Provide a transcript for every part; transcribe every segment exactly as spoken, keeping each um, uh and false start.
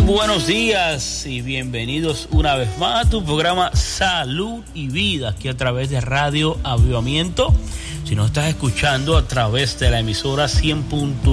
Buenos días y bienvenidos una vez más a tu programa Salud y Vida, aquí a través de Radio Avivamiento. Si nos estás escuchando a través de la emisora cien punto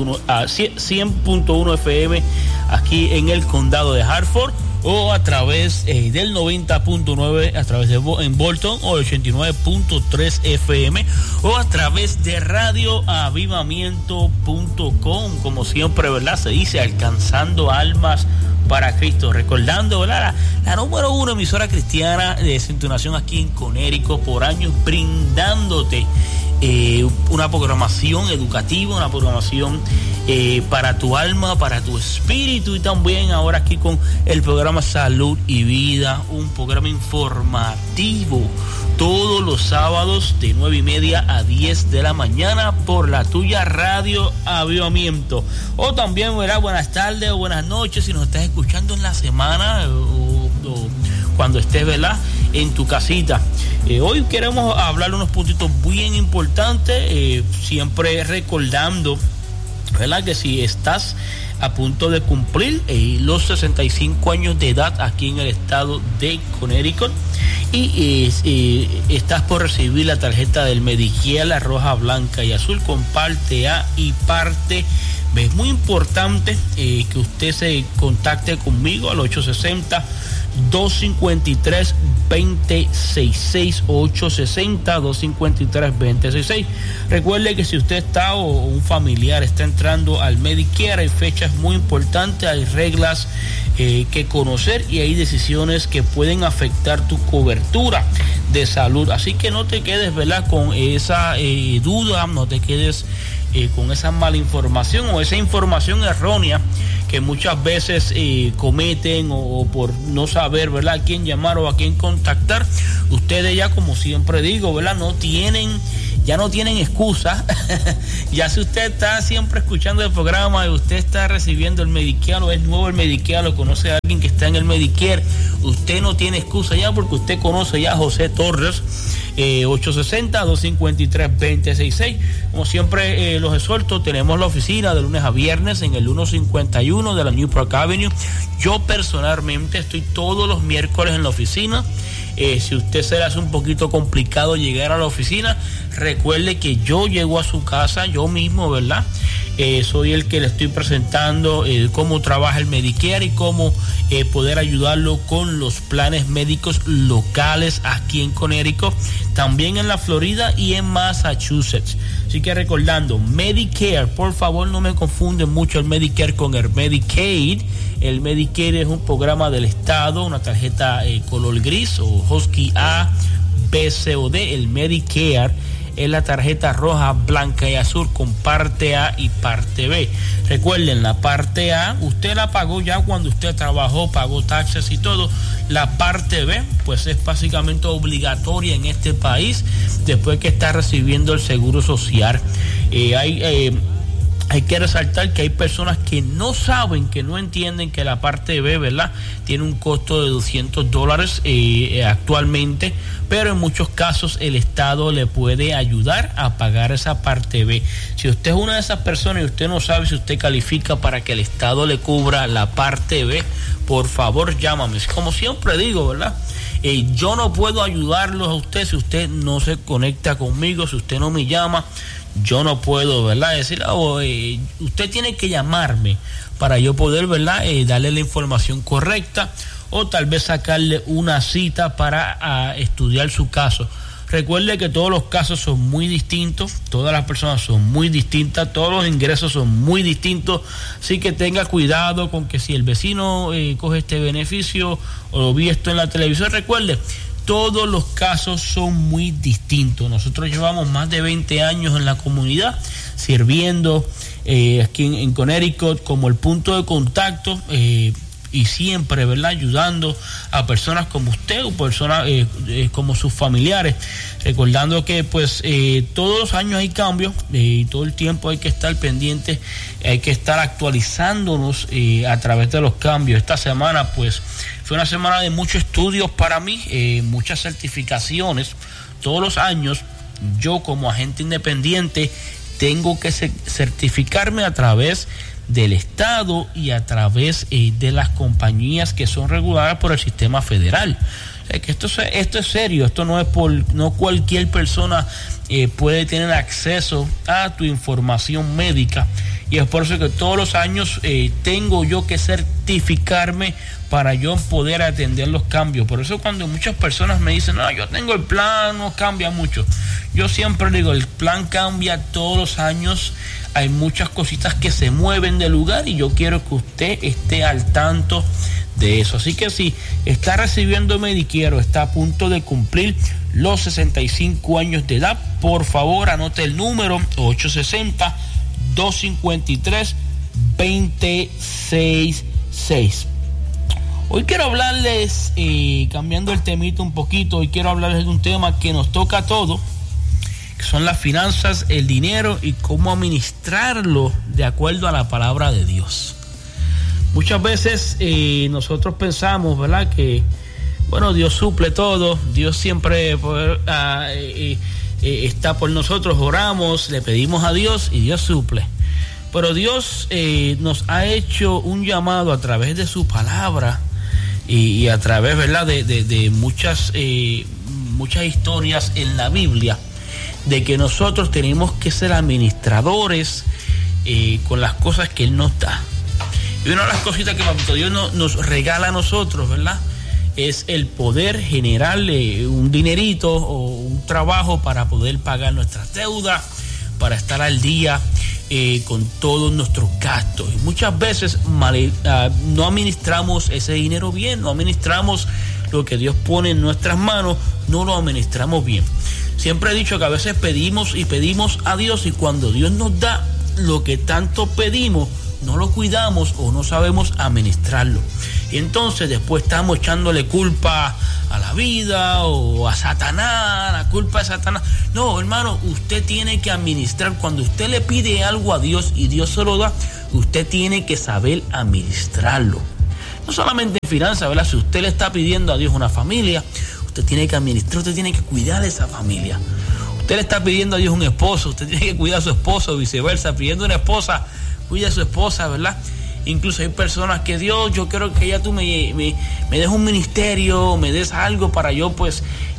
uno F M aquí en el condado de Hartford, o a través eh, del noventa punto nueve a través de en Bolton, o el ochenta y nueve punto tres F M, o a través de radio avivamiento punto com, como siempre, ¿verdad? Se dice alcanzando almas para Cristo, recordando, ¿verdad? La, la número uno emisora cristiana de Centunación aquí en Connecticut, por años brindándote eh, una programación educativa, una programación eh, para tu alma, para tu espíritu, y también ahora aquí con el programa Salud y Vida, un programa informativo todos los sábados de nueve y media a diez de la mañana por la tuya Radio Avivamiento. O también, ¿verdad? Buenas tardes o buenas noches si nos estás escuchando en la semana o, o cuando estés, ¿verdad?, en tu casita. Eh, hoy queremos hablar unos puntitos bien importantes, eh, siempre recordando, ¿verdad?, que si estás a punto de cumplir eh, los sesenta y cinco años de edad aquí en el estado de Connecticut y eh, eh, estás por recibir la tarjeta del Medicare, la roja, blanca y azul con parte A y parte B. Es muy importante eh, que usted se contacte conmigo al ocho sesenta, dos cincuenta y tres, veinte sesenta y seis, ocho sesenta, dos cincuenta y tres, veinte sesenta y seis. Recuerde que si usted está o un familiar está entrando al Medicare, hay fechas muy importantes, hay reglas eh, que conocer y hay decisiones que pueden afectar tu cobertura de salud. Así que no te quedes, ¿verdad?, con esa eh, duda, no te quedes eh, con esa mala información o esa información errónea que muchas veces eh, cometen o, o por no saber, ¿verdad?, a quién llamar o a quién contactar. Ustedes ya, como siempre digo, ¿verdad?, no tienen, ya no tienen excusa. Ya si usted está siempre escuchando el programa y usted está recibiendo el Medicare o es nuevo el Medicare o conoce a alguien que está en el Medicare, usted no tiene excusa ya, porque usted conoce ya a José Torres. Eh, ocho sesenta, dos cincuenta y tres, veinte sesenta y seis. Como siempre eh, los exhorto, tenemos la oficina de lunes a viernes en el ciento cincuenta y uno de la New Park Avenue. Yo personalmente estoy todos los miércoles en la oficina. Eh, si usted se le hace un poquito complicado llegar a la oficina, recuerde que yo llego a su casa, yo mismo, ¿verdad? Eh, soy el que le estoy presentando eh, cómo trabaja el Medicare y cómo eh, poder ayudarlo con los planes médicos locales aquí en Connecticut, también en la Florida y en Massachusetts. Así que recordando, Medicare, por favor no me confunden mucho el Medicare con el Medicaid. El Medicare es un programa del Estado, una tarjeta eh, color gris o Husky A, B, C o D. El Medicare es la tarjeta roja, blanca y azul con parte A y parte B. Recuerden, la parte A usted la pagó ya cuando usted trabajó, pagó taxes y todo. La parte B pues es básicamente obligatoria en este país después que está recibiendo el seguro social. Eh, hay eh, Hay que resaltar que hay personas que no saben, que no entienden que la parte B, ¿verdad?, tiene un costo de doscientos dólares eh, actualmente, pero en muchos casos el Estado le puede ayudar a pagar esa parte B. Si usted es una de esas personas y usted no sabe si usted califica para que el Estado le cubra la parte B, por favor llámame. Como siempre digo, ¿verdad?, Eh, yo no puedo ayudarlos a usted si usted no se conecta conmigo, si usted no me llama. Yo no puedo, ¿verdad?, decir, oh, eh, usted tiene que llamarme para yo poder, ¿verdad?, eh, darle la información correcta o tal vez sacarle una cita para a, estudiar su caso. Recuerde que todos los casos son muy distintos, todas las personas son muy distintas, todos los ingresos son muy distintos, así que tenga cuidado con que si el vecino eh, coge este beneficio o lo vi esto en la televisión. Recuerde, todos los casos son muy distintos. Nosotros llevamos más de veinte años en la comunidad sirviendo eh, aquí en, en Connecticut como el punto de contacto eh, y siempre, ¿verdad?, ayudando a personas como usted o personas eh, eh, como sus familiares, recordando que pues eh, todos los años hay cambios eh, y todo el tiempo hay que estar pendientes, hay que estar actualizándonos eh, a través de los cambios. Esta semana pues fue una semana de muchos estudios para mí, eh, muchas certificaciones. Todos los años yo como agente independiente tengo que certificarme a través del Estado y a través eh, de las compañías que son reguladas por el sistema federal. O sea, que esto, esto es serio, esto no es por, no cualquier persona eh, puede tener acceso a tu información médica, y es por eso que todos los años eh, tengo yo que certificarme para yo poder atender los cambios. Por eso cuando muchas personas me dicen, no, yo tengo el plan, no cambia mucho, yo siempre digo, el plan cambia todos los años, hay muchas cositas que se mueven de lugar y yo quiero que usted esté al tanto de eso. Así que si está recibiendo Medicare o está a punto de cumplir los sesenta y cinco años de edad, por favor anote el número ocho seis cero, dos cinco tres, dos cero seis seis. Hoy quiero hablarles, eh, cambiando el temito un poquito, hoy quiero hablarles de un tema que nos toca a todos, que son las finanzas, el dinero y cómo administrarlo de acuerdo a la palabra de Dios. Muchas veces eh, nosotros pensamos, ¿verdad?, que, bueno, Dios suple todo, Dios siempre por, ah, eh, eh, está por nosotros, oramos, le pedimos a Dios y Dios suple. Pero Dios eh, nos ha hecho un llamado a través de su palabra y, y a través, ¿verdad?, de, de, de muchas, eh, muchas historias en la Biblia, de que nosotros tenemos que ser administradores eh, con las cosas que Él nos da. Y una de las cositas que Papito Dios no, nos regala a nosotros, ¿verdad?, es el poder generarle un dinerito o un trabajo para poder pagar nuestras deudas, para estar al día eh, con todos nuestros gastos. Y muchas veces mal, uh, no administramos ese dinero bien, no administramos lo que Dios pone en nuestras manos, no lo administramos bien. Siempre he dicho que a veces pedimos y pedimos a Dios, y cuando Dios nos da lo que tanto pedimos, no lo cuidamos o no sabemos administrarlo. Y entonces después estamos echándole culpa a la vida o a Satanás, la culpa de Satanás. No, hermano, usted tiene que administrar. Cuando usted le pide algo a Dios y Dios se lo da, usted tiene que saber administrarlo. No solamente en finanzas, ¿verdad? Si usted le está pidiendo a Dios una familia, usted tiene que administrar, usted tiene que cuidar de esa familia. Usted le está pidiendo a Dios un esposo, usted tiene que cuidar a su esposo, viceversa. Pidiendo una esposa, cuida a su esposa, ¿verdad? Incluso hay personas que, Dios, yo quiero que ya tú me, me, me des un ministerio, me des algo para yo pues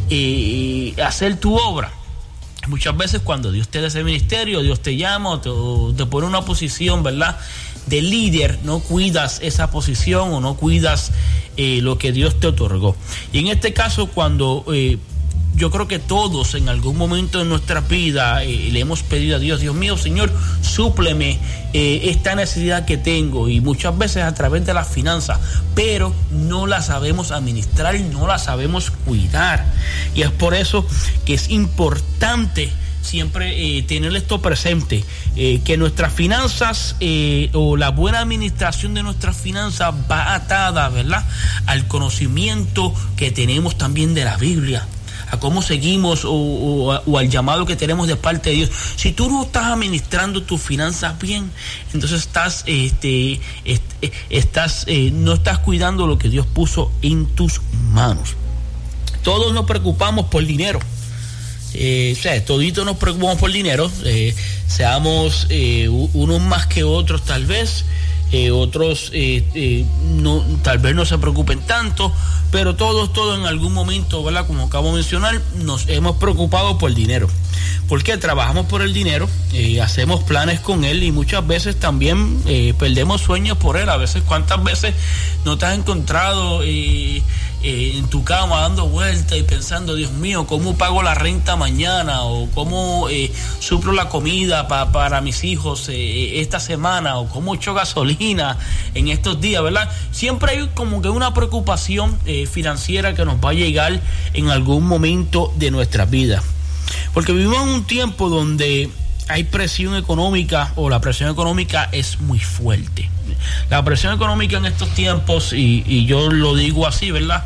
eh, hacer tu obra. Muchas veces cuando Dios te da ese ministerio, Dios te llama o te, o te pone en una posición, ¿verdad?, de líder, no cuidas esa posición o no cuidas eh, lo que Dios te otorgó. Y en este caso, cuando eh, yo creo que todos en algún momento de nuestra vida eh, le hemos pedido a Dios, Dios mío, Señor, súpleme eh, esta necesidad que tengo, y muchas veces a través de las finanzas, pero no la sabemos administrar y no la sabemos cuidar. Y es por eso que es importante siempre eh, tener esto presente, eh, que nuestras finanzas eh, o la buena administración de nuestras finanzas va atada, ¿verdad?, al conocimiento que tenemos también de la Biblia, a cómo seguimos o, o, o al llamado que tenemos de parte de Dios. Si tú no estás administrando tus finanzas bien, entonces estás, este, este estás, eh, no estás cuidando lo que Dios puso en tus manos. Todos nos preocupamos por dinero. Eh, o sea, toditos nos preocupamos por dinero, eh, seamos eh, unos más que otros tal vez, eh, otros eh, eh, no, tal vez no se preocupen tanto, pero todos, todos en algún momento, ¿verdad?, como acabo de mencionar, nos hemos preocupado por el dinero. Porque trabajamos por el dinero, eh, hacemos planes con él y muchas veces también eh, perdemos sueños por él. A veces, ¿cuántas veces no te has encontrado eh, eh, en tu cama dando vueltas y pensando, Dios mío, ¿cómo pago la renta mañana? O ¿cómo eh, suplo la comida pa, para mis hijos eh, esta semana? O ¿cómo echo gasolina en estos días, verdad? Siempre hay como que una preocupación eh, financiera que nos va a llegar en algún momento de nuestra vida. Porque vivimos en un tiempo donde hay presión económica, o la presión económica es muy fuerte. La presión económica en estos tiempos, y, y yo lo digo así, ¿verdad?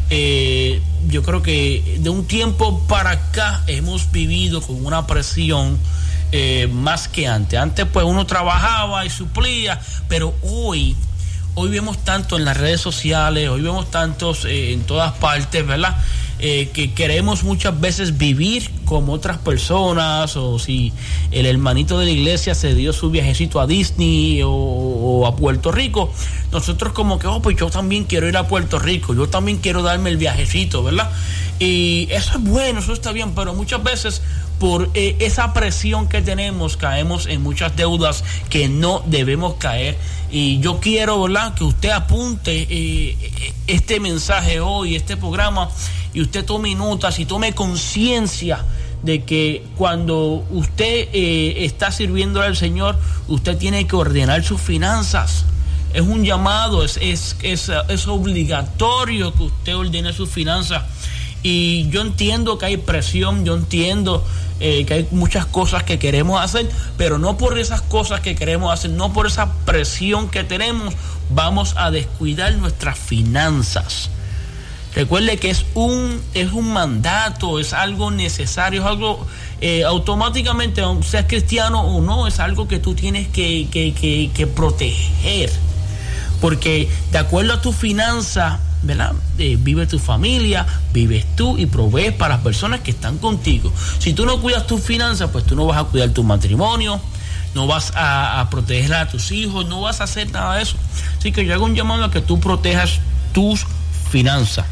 Eh, yo creo que de un tiempo para acá hemos vivido con una presión eh, más que antes. Antes pues uno trabajaba y suplía, pero hoy, hoy vemos tanto en las redes sociales, hoy vemos tantos eh, en todas partes, ¿verdad?, Eh, que queremos muchas veces vivir como otras personas, o si el hermanito de la iglesia se dio su viajecito a Disney o, o a Puerto Rico, nosotros como que, oh, pues yo también quiero ir a Puerto Rico, yo también quiero darme el viajecito, ¿verdad? Y eso es bueno, eso está bien, pero muchas veces por eh, esa presión que tenemos caemos en muchas deudas que no debemos caer. Y yo quiero, ¿verdad?, que usted apunte eh, este mensaje hoy, este programa, y usted tome notas y tome conciencia de que cuando usted eh, está sirviendo al Señor, usted tiene que ordenar sus finanzas. Es un llamado, es, es, es, es obligatorio que usted ordene sus finanzas. Y yo entiendo que hay presión, yo entiendo eh, que hay muchas cosas que queremos hacer, pero no por esas cosas que queremos hacer, no por esa presión que tenemos, vamos a descuidar nuestras finanzas. Recuerde que es un, es un mandato, es algo necesario, es algo eh, automáticamente, seas cristiano o no, es algo que tú tienes que, que, que, que proteger. Porque de acuerdo a tu finanza, ¿verdad? Eh, vive tu familia, vives tú y provees para las personas que están contigo. Si tú no cuidas tus finanzas, pues tú no vas a cuidar tu matrimonio, no vas a, a proteger a tus hijos, no vas a hacer nada de eso. Así que yo hago un llamado a que tú protejas tus finanzas.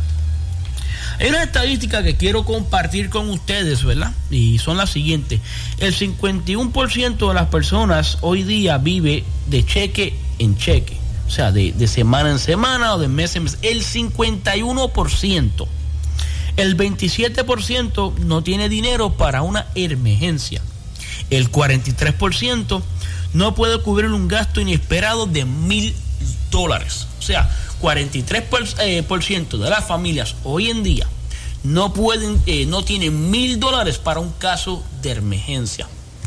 Hay una estadística que quiero compartir con ustedes, ¿verdad? Y son las siguientes. El cincuenta y uno por ciento de las personas hoy día vive de cheque en cheque. O sea, de, de semana en semana o de mes en mes. El cincuenta y uno por ciento. El veintisiete por ciento no tiene dinero para una emergencia. El cuarenta y tres por ciento no puede cubrir un gasto inesperado de mil dólares. O sea, cuarenta y tres por ciento de las familias hoy en día no pueden, eh, no tienen mil dólares para un caso de emergencia.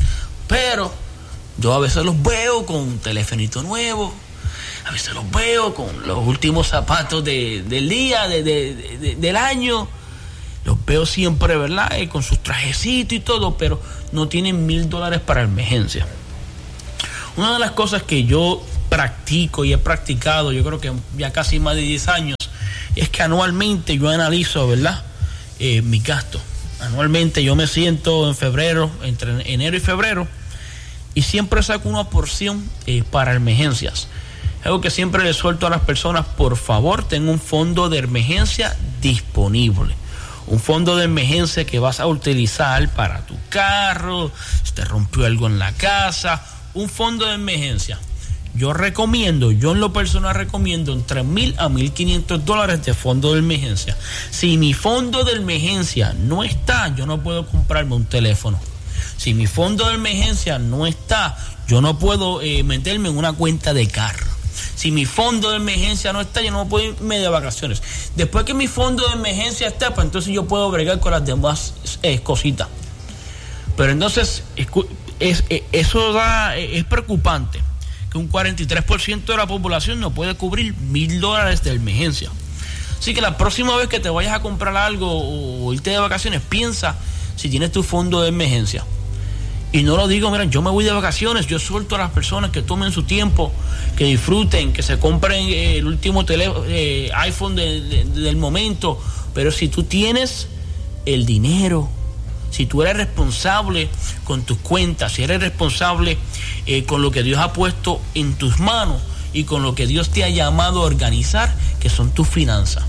Pero yo a veces los veo con un telefonito nuevo. A veces los veo con los últimos zapatos de, del día, de, de, de, del año. Los veo siempre, ¿verdad? Eh, con sus trajecitos y todo, pero no tienen mil dólares para emergencia. Una de las cosas que yo practico y he practicado, yo creo que ya casi más de diez años, es que anualmente yo analizo, ¿verdad? Eh, mi gasto. Anualmente yo me siento en febrero, entre enero y febrero, y siempre saco una porción eh, para emergencias. Algo que siempre le suelto a las personas: por favor, ten un fondo de emergencia disponible. Un fondo de emergencia que vas a utilizar para tu carro, si te rompió algo en la casa, un fondo de emergencia. Yo recomiendo, yo en lo personal recomiendo entre mil a mil quinientos dólares de fondo de emergencia. Si mi fondo de emergencia no está, yo no puedo comprarme un teléfono. Si mi fondo de emergencia no está, yo no puedo eh, meterme en una cuenta de carro. Si mi fondo de emergencia no está, yo no puedo irme de vacaciones. Después que mi fondo de emergencia está, pues entonces yo puedo bregar con las demás eh, cositas. Pero entonces, es, es, es, eso da, es preocupante, que un cuarenta y tres por ciento de la población no puede cubrir mil dólares de emergencia. Así que la próxima vez que te vayas a comprar algo o irte de vacaciones, piensa si tienes tu fondo de emergencia. Y no lo digo, mira, yo me voy de vacaciones, yo suelto a las personas que tomen su tiempo, que disfruten, que se compren eh, el último teléfono, eh, iPhone de, de, del momento. Pero si tú tienes el dinero, si tú eres responsable con tus cuentas, si eres responsable eh, con lo que Dios ha puesto en tus manos y con lo que Dios te ha llamado a organizar, que son tus finanzas.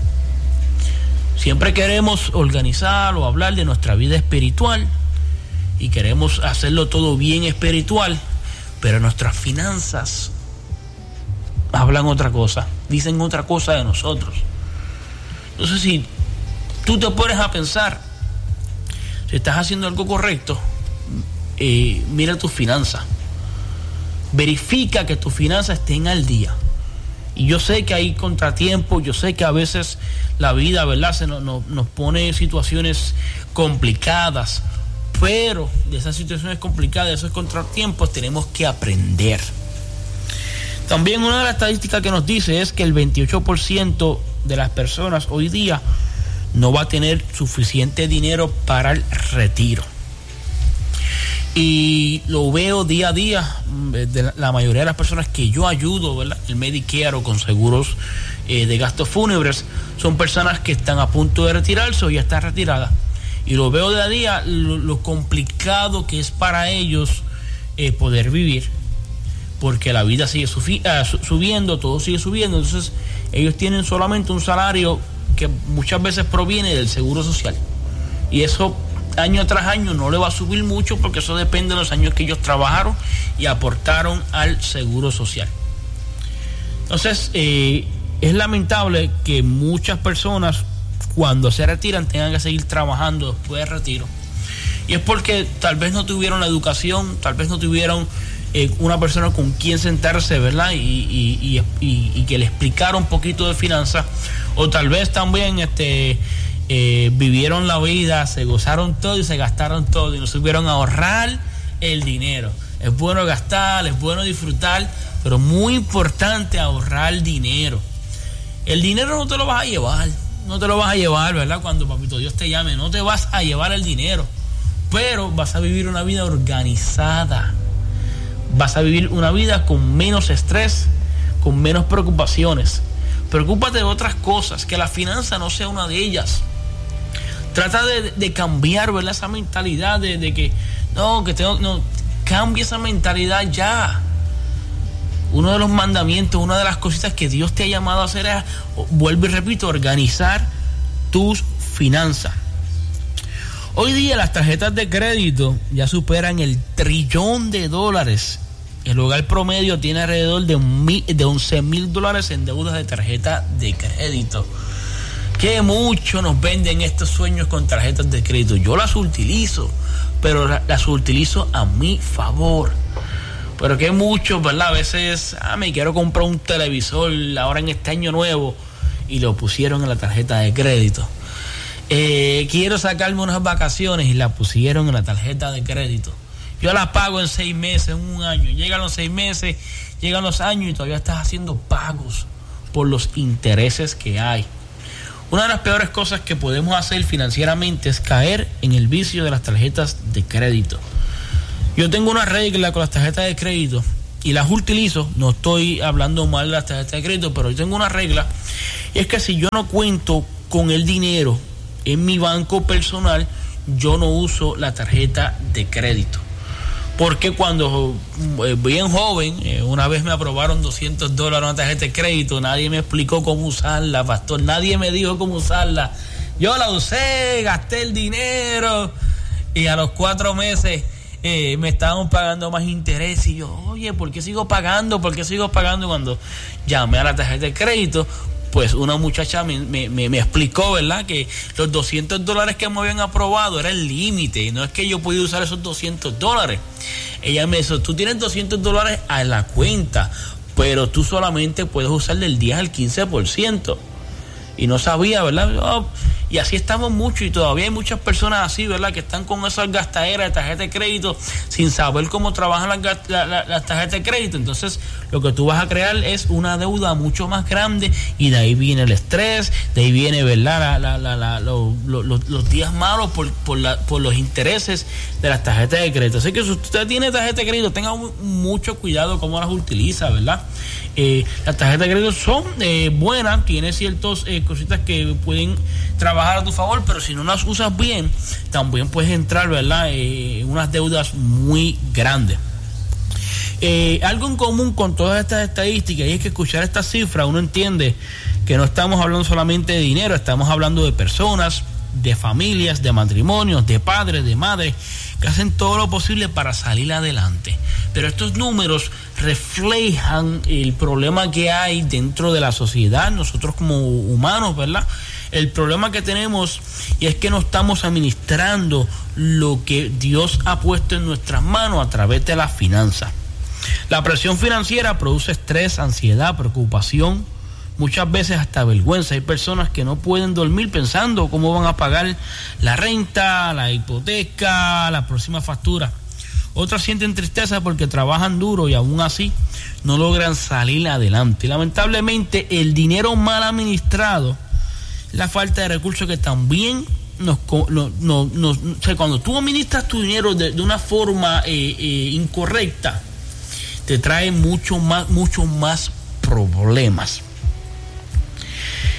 Siempre queremos organizar o hablar de nuestra vida espiritual, y queremos hacerlo todo bien espiritual, pero nuestras finanzas hablan otra cosa, dicen otra cosa de nosotros. Entonces, si tú te pones a pensar si estás haciendo algo correcto, eh, mira tus finanzas, verifica que tus finanzas estén al día. Y yo sé que hay contratiempos, yo sé que a veces la vida, ¿verdad?, se nos, nos, nos pone situaciones complicadas. Pero de esas situaciones complicadas, de esos contratiempos, tenemos que aprender. También una de las estadísticas que nos dice es que el veintiocho por ciento de las personas hoy día no va a tener suficiente dinero para el retiro. Y lo veo día a día de la mayoría de las personas que yo ayudo, ¿verdad? El Medicare o con seguros eh, de gastos fúnebres, son personas que están a punto de retirarse o ya están retiradas. Y lo veo día a día, lo, lo complicado que es para ellos eh, poder vivir, porque la vida sigue sufi- uh, subiendo, todo sigue subiendo. Entonces ellos tienen solamente un salario que muchas veces proviene del seguro social, y eso año tras año no le va a subir mucho, porque eso depende de los años que ellos trabajaron y aportaron al seguro social. Entonces eh, es lamentable que muchas personas cuando se retiran tengan que seguir trabajando después del retiro, y es porque tal vez no tuvieron la educación, tal vez no tuvieron eh, una persona con quien sentarse, ¿verdad? Y, y, y, y, y que le explicara un poquito de finanzas, o tal vez también este eh, vivieron la vida, se gozaron todo y se gastaron todo y no supieron ahorrar el dinero. Es bueno gastar, es bueno disfrutar, pero muy importante ahorrar dinero. El dinero no te lo vas a llevar, no te lo vas a llevar, ¿verdad? Cuando Papito Dios te llame, no te vas a llevar el dinero, pero vas a vivir una vida organizada. Vas a vivir una vida con menos estrés, con menos preocupaciones. Preocúpate de otras cosas, que la finanza no sea una de ellas. Trata de, de cambiar, ¿verdad? Esa mentalidad de, de que no, que tengo, no, cambia esa mentalidad ya. Uno de los mandamientos, una de las cositas que Dios te ha llamado a hacer es, vuelvo y repito, organizar tus finanzas. Hoy día las tarjetas de crédito ya superan el trillón de dólares. El hogar promedio tiene alrededor de, mil, de once mil dólares en deudas de tarjeta de crédito. Que mucho nos venden estos sueños con tarjetas de crédito. Yo las utilizo, pero las utilizo a mi favor. Pero que muchos, ¿verdad? A veces, ah, me quiero comprar un televisor ahora en este año nuevo, y lo pusieron en la tarjeta de crédito. Eh, quiero sacarme unas vacaciones y la pusieron en la tarjeta de crédito. Yo la pago en seis meses, en un año. Llegan los seis meses, llegan los años y todavía estás haciendo pagos por los intereses que hay. Una de las peores cosas que podemos hacer financieramente es caer en el vicio de las tarjetas de crédito. Yo tengo una regla con las tarjetas de crédito y las utilizo. No estoy hablando mal de las tarjetas de crédito, pero yo tengo una regla, y es que si yo no cuento con el dinero en mi banco personal, yo no uso la tarjeta de crédito. Porque cuando eh, bien joven, eh, una vez me aprobaron doscientos dólares una tarjeta de crédito, nadie me explicó cómo usarla, pastor, nadie me dijo cómo usarla. Yo la usé, gasté el dinero, y a los cuatro meses eh, me estaban pagando más interés, y yo, oye, ¿por qué sigo pagando? ¿Por qué sigo pagando? Cuando llamé a la tarjeta de crédito, pues una muchacha me, me, me, me explicó, ¿verdad?, que los doscientos dólares que me habían aprobado era el límite, y no es que yo podía usar esos doscientos dólares. Ella me dijo, tú tienes doscientos dólares a la cuenta, pero tú solamente puedes usar del diez al quince por ciento. Y no sabía, ¿verdad? Oh, y así estamos muchos, y todavía hay muchas personas así, ¿verdad?, que están con esas gastaderas de tarjeta de crédito sin saber cómo trabajan las, la, la, las tarjetas de crédito. Entonces lo que tú vas a crear es una deuda mucho más grande, y de ahí viene el estrés, de ahí viene, ¿verdad?, la, la, la, la, lo, lo, lo, los días malos por, por, la, por los intereses de las tarjetas de crédito. Así que si usted tiene tarjeta de crédito, tenga mucho cuidado cómo las utiliza, ¿verdad? Eh, las tarjetas de crédito son eh, buenas, tiene ciertas eh, cositas que pueden trabajar a tu favor, pero si no las usas bien, también puedes entrar, ¿verdad?, eh, en unas deudas muy grandes. Eh, algo en común con todas estas estadísticas, y es que escuchar estas cifras uno entiende que no estamos hablando solamente de dinero, estamos hablando de personas, de familias, de matrimonios, de padres, de madres, que hacen todo lo posible para salir adelante. Pero estos números reflejan el problema que hay dentro de la sociedad, nosotros como humanos, ¿verdad? El problema que tenemos, y es que no estamos administrando lo que Dios ha puesto en nuestras manos a través de las finanzas. La presión financiera produce estrés, ansiedad, preocupación, muchas veces hasta vergüenza. Hay personas que no pueden dormir pensando cómo van a pagar la renta, la hipoteca, la próxima factura. Otras sienten tristeza porque trabajan duro y aún así no logran salir adelante. Lamentablemente, el dinero mal administrado, la falta de recursos que también nos, no, no, no, o sea, cuando tú administras tu dinero de, de una forma eh, eh, incorrecta, te trae mucho más, mucho más problemas.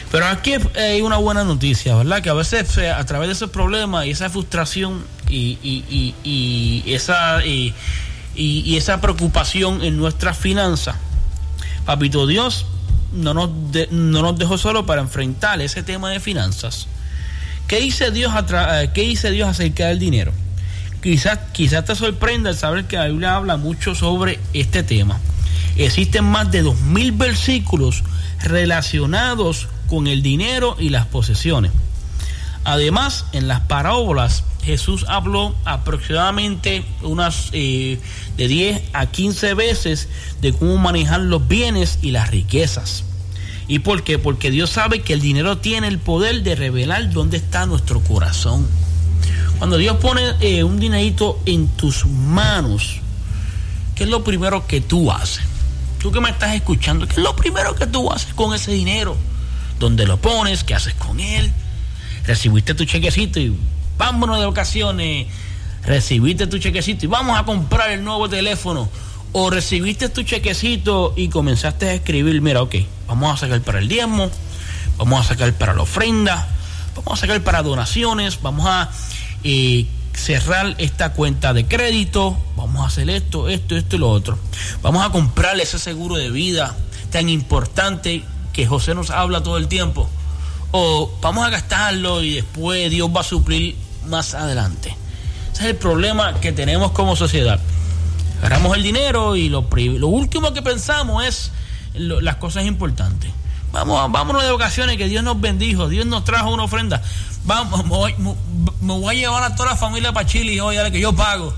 Pero aquí hay una buena noticia, ¿verdad? Que a veces a través de esos problemas y esa frustración y, y, y, y esa y, y, y esa preocupación en nuestras finanzas, Papito Dios no nos de, no nos dejó solo para enfrentar ese tema de finanzas. ¿Qué dice Dios atra- qué dice Dios acerca del dinero? Quizás quizás te sorprenda el saber que la Biblia habla mucho sobre este tema. Existen más de dos mil versículos relacionados con el dinero y las posesiones. Además, en las parábolas Jesús habló aproximadamente unas eh, de diez a quince veces de cómo manejar los bienes y las riquezas. ¿Y por qué? Porque Dios sabe que el dinero tiene el poder de revelar dónde está nuestro corazón. Cuando Dios pone eh, un dinerito en tus manos, ¿qué es lo primero que tú haces? Tú que me estás escuchando, ¿qué es lo primero que tú haces con ese dinero? ¿Dónde lo pones? ¿Qué haces con él? Recibiste tu chequecito y vámonos de vacaciones. Recibiste tu chequecito y vamos a comprar el nuevo teléfono. O recibiste tu chequecito y comenzaste a escribir, mira, ok, vamos a sacar para el diezmo, vamos a sacar para la ofrenda, vamos a sacar para donaciones, vamos a eh, cerrar esta cuenta de crédito, vamos a hacer esto, esto, esto y lo otro. Vamos a comprarle ese seguro de vida tan importante que José nos habla todo el tiempo. O vamos a gastarlo y después Dios va a suplir más adelante. Ese es el problema que tenemos como sociedad. Agarramos el dinero y lo, lo último que pensamos es lo, las cosas importantes. Vamos, vámonos de vacaciones, que Dios nos bendijo, Dios nos trajo una ofrenda. Vamos, me voy, me, me voy a llevar a toda la familia para Chile y hoy, que yo pago.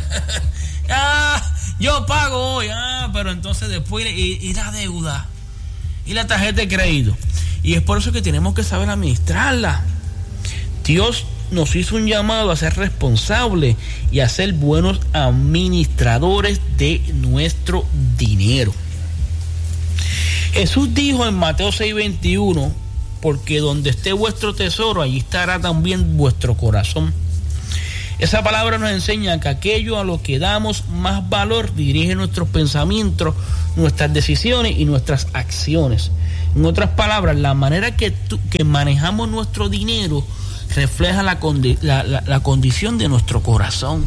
ah, yo pago hoy, ah, pero entonces después y, y la deuda y la tarjeta de crédito. Y es por eso que tenemos que saber administrarla. Dios nos hizo un llamado a ser responsables y a ser buenos administradores de nuestro dinero. Jesús dijo en Mateo seis veintiuno, porque donde esté vuestro tesoro, allí estará también vuestro corazón. Esa palabra nos enseña que aquello a lo que damos más valor dirige nuestros pensamientos, nuestras decisiones y nuestras acciones. En otras palabras, la manera que, tu, que manejamos nuestro dinero refleja la, condi- la, la, la condición de nuestro corazón.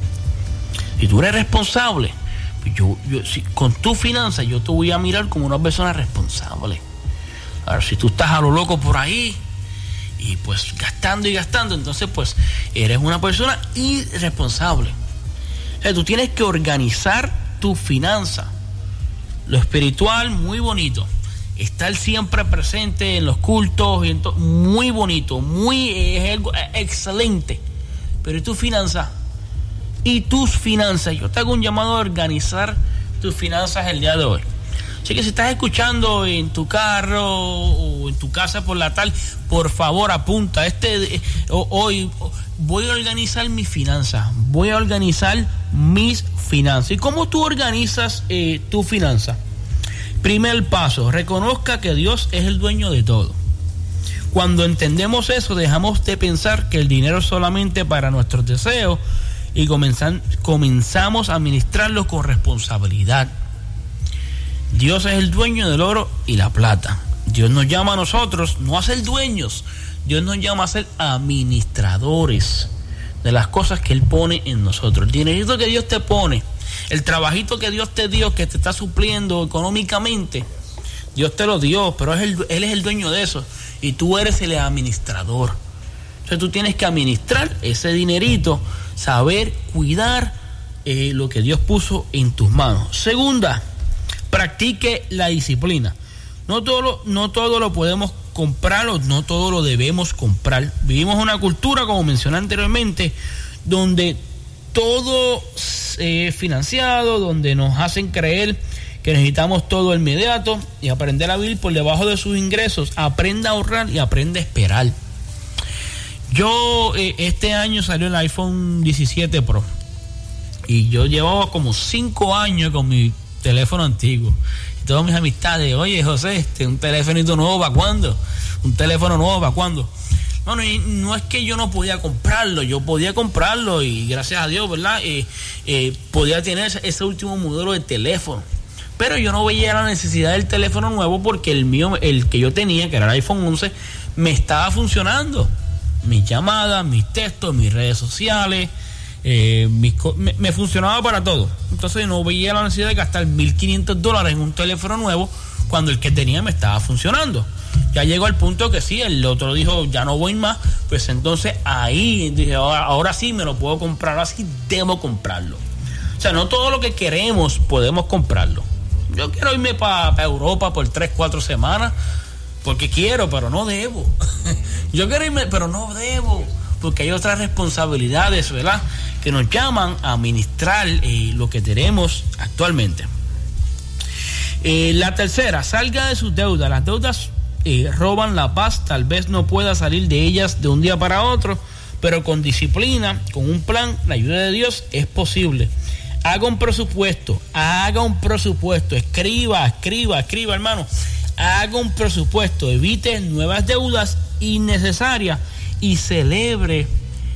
Si tú eres responsable, yo, yo, si, con tu finanza, yo te voy a mirar como una persona responsable. Ahora, si tú estás a lo loco por ahí y pues gastando y gastando, entonces pues eres una persona irresponsable. O sea, tú tienes que organizar tu finanza. Lo espiritual, muy bonito. Estar siempre presente en los cultos, y en to- muy bonito, muy es algo excelente. Pero ¿y tu finanza? ¿Y tus finanzas? Yo te hago un llamado a organizar tus finanzas el día de hoy. Así que si estás escuchando en tu carro o en tu casa por la tarde, por favor apunta. Este hoy voy a organizar mis finanzas. Voy a organizar mis finanzas. ¿Y cómo tú organizas eh, tu finanza? Primer paso, reconozca que Dios es el dueño de todo. Cuando entendemos eso, dejamos de pensar que el dinero es solamente para nuestros deseos y comenzan, comenzamos a administrarlo con responsabilidad. Dios es el dueño del oro y la plata. Dios nos llama a nosotros no a ser dueños, Dios nos llama a ser administradores de las cosas que Él pone en nosotros. El dinerito que Dios te pone, el trabajito que Dios te dio, que te está supliendo económicamente, Dios te lo dio, pero es el, Él es el dueño de eso y tú eres el administrador. Entonces tú tienes que administrar ese dinerito, saber cuidar eh, lo que Dios puso en tus manos. Segunda, practique la disciplina. No todo lo, no todo lo podemos comprar o no todo lo debemos comprar. Vivimos una cultura, como mencioné anteriormente, donde todo es eh, financiado, donde nos hacen creer que necesitamos todo inmediato y aprender a vivir por debajo de sus ingresos. Aprenda a ahorrar y aprenda a esperar. Yo eh, este año salió el iPhone diecisiete Pro y yo llevaba como cinco años con mi teléfono antiguo. Y todas mis amistades, oye José, este, un teléfonito nuevo ¿para cuándo? Un teléfono nuevo ¿para cuándo? Bueno, y no es que yo no podía comprarlo, yo podía comprarlo y gracias a Dios, ¿verdad? Eh, eh, podía tener ese último modelo de teléfono. Pero yo no veía la necesidad del teléfono nuevo porque el mío, el que yo tenía, que era el iPhone once, me estaba funcionando. Mis llamadas, mis textos, mis redes sociales, eh, mis, me, me funcionaba para todo. Entonces no veía la necesidad de gastar mil quinientos dólares en un teléfono nuevo cuando el que tenía me estaba funcionando. Ya llegó al punto que sí, el otro dijo, ya no voy más, pues entonces ahí dije, ahora, ahora sí me lo puedo comprar, ahora sí debo comprarlo. O sea, no todo lo que queremos podemos comprarlo. Yo quiero irme para pa Europa por tres, cuatro semanas, porque quiero, pero no debo. Yo quiero irme, pero no debo, porque hay otras responsabilidades, ¿verdad?, que nos llaman a administrar eh, lo que tenemos actualmente. Eh, la tercera, salga de sus deudas. Las deudas eh, roban la paz. Tal vez no pueda salir de ellas de un día para otro, pero con disciplina, con un plan, la ayuda de Dios es posible. Haga un presupuesto, haga un presupuesto, escriba, escriba, escriba, hermano. Haga un presupuesto, evite nuevas deudas innecesarias y celebre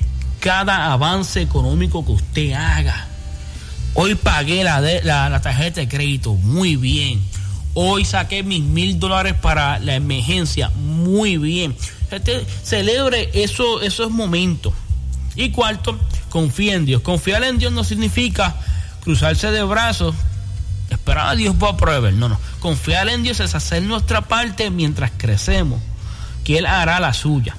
cada avance económico que usted haga. Hoy pagué la, de, la, la tarjeta de crédito, muy bien. Hoy saqué mis mil dólares para la emergencia, muy bien. Este, celebre eso, esos momentos. Y cuarto, confía en Dios. Confiar en Dios no significa cruzarse de brazos, esperar a Dios va a proveer. No, no. Confiar en Dios es hacer nuestra parte mientras crecemos, que Él hará la suya.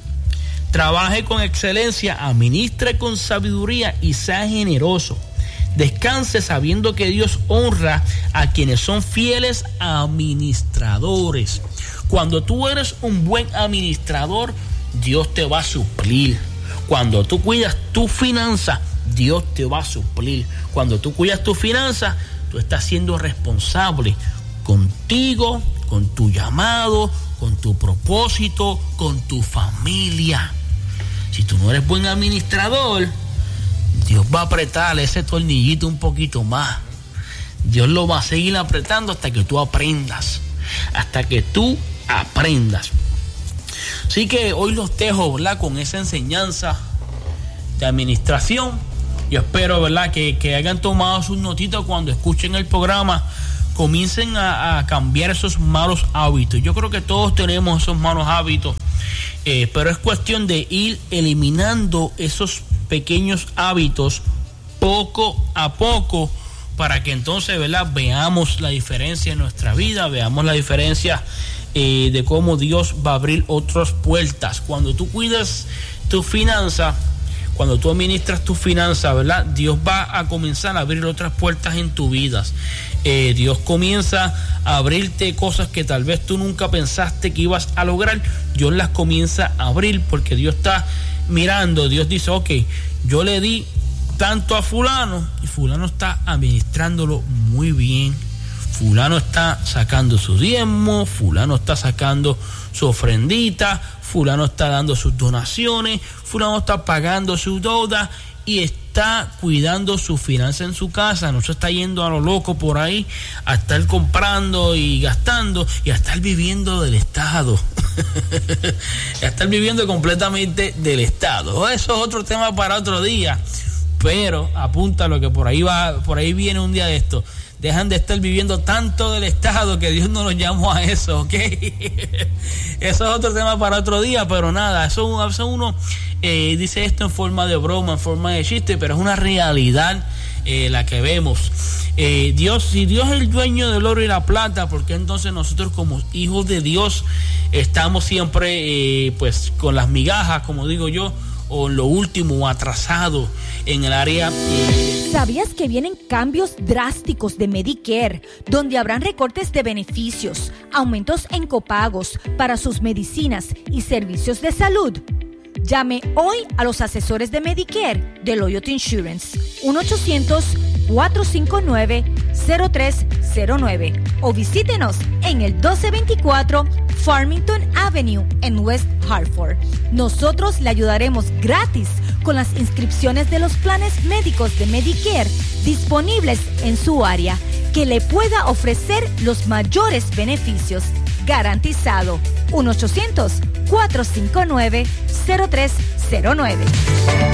Trabaje con excelencia, administre con sabiduría y sea generoso. Descanse sabiendo que Dios honra a quienes son fieles administradores. Cuando tú eres un buen administrador, Dios te va a suplir. Cuando tú cuidas tu finanza, Dios te va a suplir. Cuando tú cuidas tu finanza, tú estás siendo responsable contigo, con tu llamado, con tu propósito, con tu familia. Si tú no eres buen administrador, Dios va a apretar ese tornillito un poquito más. Dios lo va a seguir apretando hasta que tú aprendas. Hasta que tú aprendas. Así que hoy los dejo, ¿verdad?, con esa enseñanza de administración. Yo espero, ¿verdad?, que, que hayan tomado sus notitas cuando escuchen el programa. Comiencen a, a cambiar esos malos hábitos. Yo creo que todos tenemos esos malos hábitos. Eh, pero es cuestión de ir eliminando esos pequeños hábitos poco a poco para que entonces, ¿verdad?, veamos la diferencia en nuestra vida, veamos la diferencia eh, de cómo Dios va a abrir otras puertas. Cuando tú cuidas tu finanza, cuando tú administras tu finanza, ¿verdad?, Dios va a comenzar a abrir otras puertas en tu vida. Eh, Dios comienza a abrirte cosas que tal vez tú nunca pensaste que ibas a lograr. Dios las comienza a abrir porque Dios está mirando. Dios dice, ok, yo le di tanto a fulano y fulano está administrándolo muy bien. Fulano está sacando su diezmo, fulano está sacando su ofrendita, fulano está dando sus donaciones, fulano está pagando su deuda y está cuidando su finanza en su casa. No se está yendo a lo loco por ahí a estar comprando y gastando y a estar viviendo del Estado. A estar viviendo completamente del Estado. Eso es otro tema para otro día, pero apunta lo que por ahí va, por ahí viene un día de esto. Dejan de estar viviendo tanto del Estado que Dios no los llamó a eso, ¿ok? Eso es otro tema para otro día, pero nada, eso, eso uno eh, dice esto en forma de broma, en forma de chiste, pero es una realidad eh, la que vemos. Eh, Dios, si Dios es el dueño del oro y la plata, ¿por qué entonces nosotros como hijos de Dios estamos siempre eh, pues con las migajas, como digo yo, o lo último, atrasado en el área? Eh... ¿Sabías que vienen cambios drásticos de Medicare, donde habrán recortes de beneficios, aumentos en copagos para sus medicinas y servicios de salud? Llame hoy a los asesores de Medicare de Loyalty Insurance, uno ochocientos, cuatro cinco nueve, cero tres cero nueve, o visítenos en el doce veinticuatro Farmington Avenue en West Hartford. Nosotros le ayudaremos gratis con las inscripciones de los planes médicos de Medicare disponibles en su área, que le pueda ofrecer los mayores beneficios. Garantizado. uno ochocientos, cuatro cinco nueve, cero tres cero nueve.